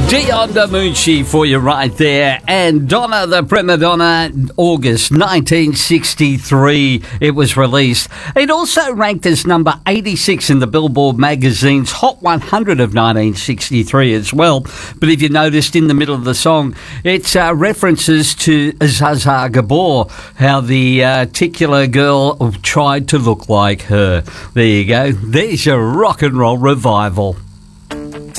Dion DiMucci for you right there. And Donna the Prima Donna, August 1963 it was released. It also ranked as number 86 in the Billboard magazine's Hot 100 of 1963 as well. But if you noticed in the middle of the song, it's references to Zsa Zsa Gabor, how the titular girl tried to look like her. There you go. There's your rock and roll revival.